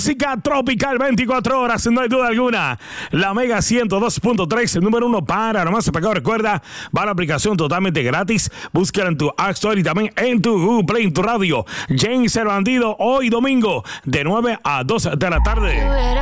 Música tropical 24 horas, no hay duda alguna. La Mega 102.3, el número 1 para nomás pecado. Recuerda, va la aplicación totalmente gratis. Búscala en tu App Store y también en tu Google Play, en tu radio. James el Bandido, hoy domingo, de 9 a 2 de la tarde.